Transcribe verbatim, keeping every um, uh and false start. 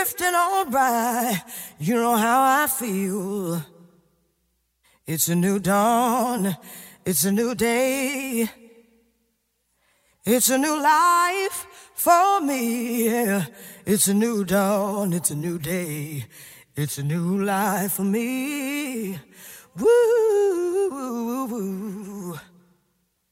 drifting on by. You know how I feel. It's a new dawn. It's a new day. It's a new life for me. Yeah. It's a new dawn. It's a new day. It's a new life for me. Woo, woo, woo, woo.